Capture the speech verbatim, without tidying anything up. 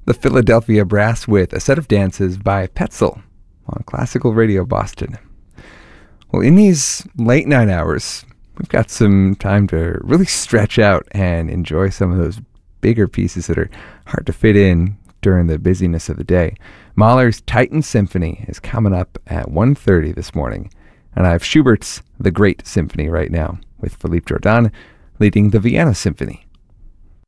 the Philadelphia Brass with a set of dances by Petzl on Classical Radio Boston. Well, in these late night hours, we've got some time to really stretch out and enjoy some of those bigger pieces that are hard to fit in during the busyness of the day. Mahler's Titan Symphony is coming up at one thirty this morning, and I have Schubert's The Great Symphony right now, with Philippe Jordan leading the Vienna Symphony.